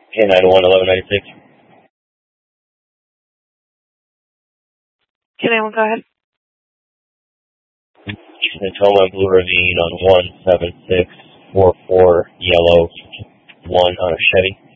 K91 1196. K91, go ahead. Tacoma Blue Ravine on 17644 yellow 1 on a Chevy.